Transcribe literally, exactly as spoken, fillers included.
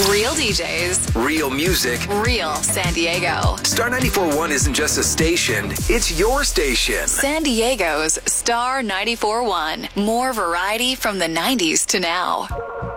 Real D Js. Real music. Real San Diego. Star ninety-four point one isn't just a station, it's your station. San Diego's Star ninety-four point one. More variety from the nineties to now.